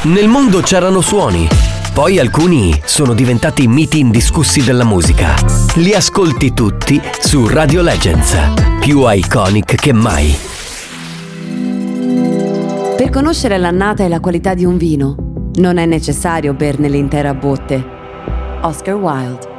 Nel mondo c'erano suoni, poi alcuni sono diventati miti indiscussi della musica. Li ascolti tutti su Radio Legends, più iconic che mai. Per conoscere l'annata e la qualità di un vino, non è necessario berne l'intera botte. Oscar Wilde.